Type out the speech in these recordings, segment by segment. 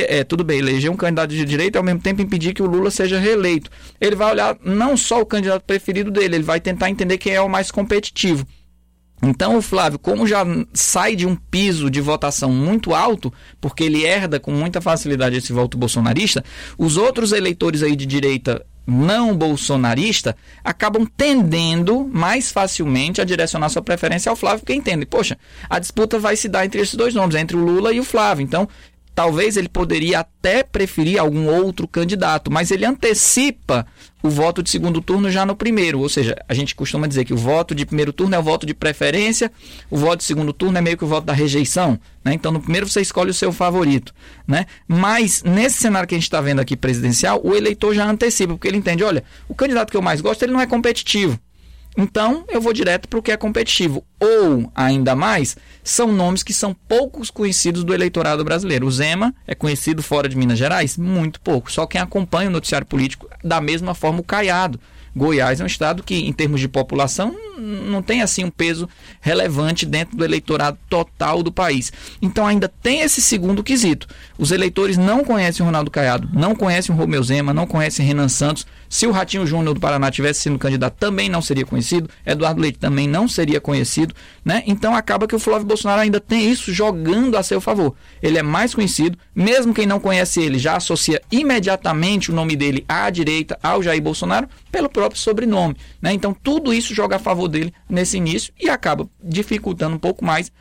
tudo bem, eleger um candidato de direita e ao mesmo tempo impedir que o Lula seja reeleito. Ele vai olhar não só o candidato preferido dele, ele vai tentar entender quem é o mais competitivo. Então o Flávio, como já sai de um piso de votação muito alto, porque ele herda com muita facilidade esse voto bolsonarista, os outros eleitores aí de direita não bolsonarista acabam tendendo mais facilmente a direcionar sua preferência ao Flávio, porque entendem, poxa, a disputa vai se dar entre esses dois nomes, entre o Lula e o Flávio. Então, talvez ele poderia até preferir algum outro candidato, mas ele antecipa o voto de segundo turno já no primeiro. Ou seja, a gente costuma dizer que o voto de primeiro turno é o voto de preferência, o voto de segundo turno é meio que o voto da rejeição, né? Então, no primeiro você escolhe o seu favorito, né? Mas, nesse cenário que a gente está vendo aqui presidencial, o eleitor já antecipa, porque ele entende, olha, o candidato que eu mais gosto, ele não é competitivo. Então, eu vou direto para o que é competitivo. Ou, ainda mais, são nomes que são poucos conhecidos do eleitorado brasileiro. O Zema é conhecido fora de Minas Gerais? Muito pouco. Só quem acompanha o noticiário político, da mesma forma o Caiado. Goiás é um estado que, em termos de população, não tem assim um peso relevante dentro do eleitorado total do país. Então ainda tem esse segundo quesito. Os eleitores não conhecem o Ronaldo Caiado, não conhecem o Romeu Zema, não conhecem Renan Santos. Se o Ratinho Júnior do Paraná tivesse sido candidato, também não seria conhecido. Eduardo Leite também não seria conhecido, né? Então acaba que o Flávio Bolsonaro ainda tem isso jogando a seu favor. Ele é mais conhecido, mesmo quem não conhece ele já associa imediatamente o nome dele à direita, ao Jair Bolsonaro, pelo próprio sobrenome, né? Então tudo isso joga a favor dele nesse início e acaba dificultando um pouco mais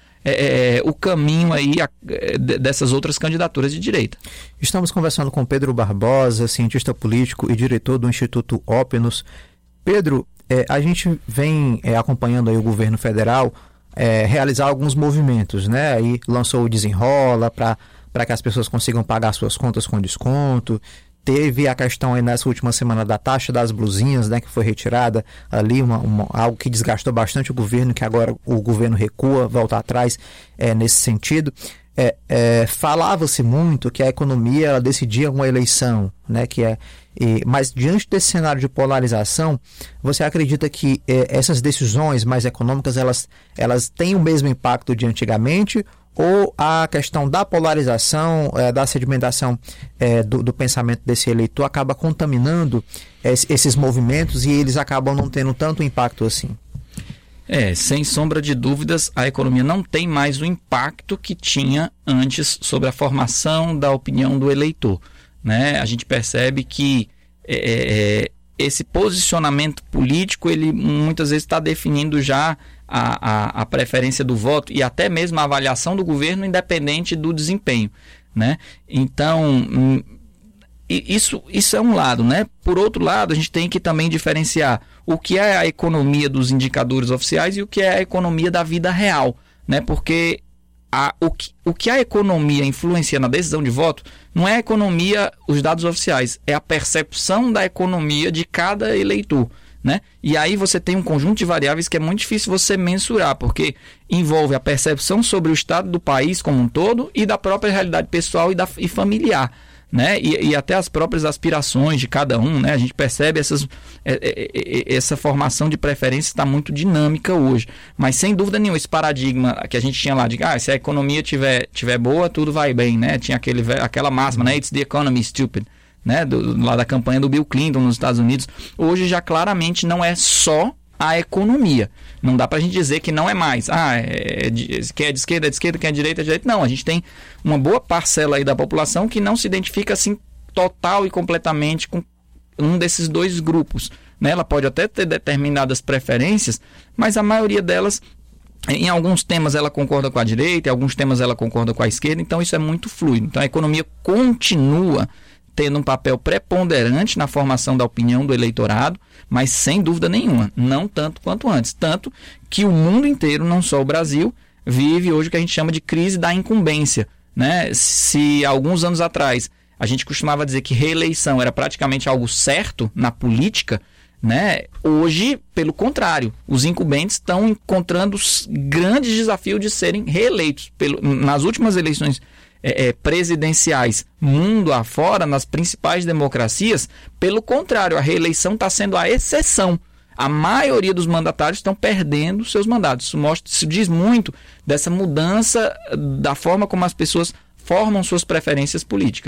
o caminho aí dessas outras candidaturas de direita. Estamos conversando com Pedro Barbosa, cientista político e diretor do Instituto Ópinos. Pedro, a gente vem acompanhando aí o governo federal realizar alguns movimentos, né? Aí lançou o Desenrola para que as pessoas consigam pagar suas contas com desconto. Teve a questão aí nessa última semana da taxa das blusinhas, né, que foi retirada ali, algo que desgastou bastante o governo, que agora o governo recua, volta atrás nesse sentido. Falava-se muito que a economia ela decidia uma eleição, né, mas diante desse cenário de polarização, você acredita que essas decisões mais econômicas elas têm o mesmo impacto de antigamente? Ou a questão da polarização, da sedimentação do pensamento desse eleitor acaba contaminando esses movimentos e eles acabam não tendo tanto impacto assim? Sem sombra de dúvidas, a economia não tem mais o impacto que tinha antes sobre a formação da opinião do eleitor, né? A gente percebe que esse posicionamento político, ele muitas vezes está definindo já a preferência do voto e até mesmo a avaliação do governo independente do desempenho, né? Então, isso é um lado, né? Por outro lado, a gente tem que também diferenciar o que é a economia dos indicadores oficiais e o que é a economia da vida real, né? Porque o que a economia influencia na decisão de voto não é a economia, os dados oficiais, é a percepção da economia de cada eleitor, né? E aí você tem um conjunto de variáveis que é muito difícil você mensurar, porque envolve a percepção sobre o estado do país como um todo e da própria realidade pessoal e familiar, né? E até as próprias aspirações de cada um, né? A gente percebe essa formação de preferência está muito dinâmica hoje, mas sem dúvida nenhuma esse paradigma que a gente tinha lá de se a economia tiver boa, tudo vai bem, né? Tinha aquela máxima, né? It's the economy, stupid, né? Lá da campanha do Bill Clinton nos Estados Unidos. Hoje já claramente não é só a economia. Não dá pra gente dizer que não é mais. Quem é de esquerda é de esquerda, quem é de direita é de direita. Não, a gente tem uma boa parcela aí da população que não se identifica assim total e completamente com um desses dois grupos, né? Ela pode até ter determinadas preferências, mas a maioria delas, em alguns temas ela concorda com a direita, em alguns temas ela concorda com a esquerda, então isso é muito fluido. Então a economia continua tendo um papel preponderante na formação da opinião do eleitorado, mas sem dúvida nenhuma, não tanto quanto antes. Tanto que o mundo inteiro, não só o Brasil, vive hoje o que a gente chama de crise da incumbência, né? Se alguns anos atrás a gente costumava dizer que reeleição era praticamente algo certo na política, né? Hoje, pelo contrário, os incumbentes estão encontrando grandes desafios de serem reeleitos. Nas últimas eleições presidenciais mundo afora, nas principais democracias, pelo contrário, a reeleição está sendo a exceção. A maioria dos mandatários estão perdendo seus mandatos. Isso diz muito dessa mudança da forma como as pessoas formam suas preferências políticas.